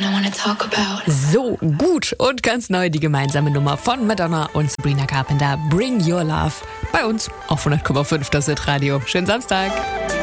I want to talk about. So, gut und ganz neu die gemeinsame Nummer von Madonna und Sabrina Carpenter, Bring Your Love, bei uns auf 100,5 das Hit Radio. Schönen Samstag.